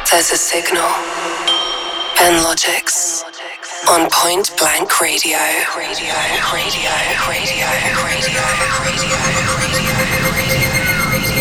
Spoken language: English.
There's a signal. Ben Logix on Point Blank Radio. Radio.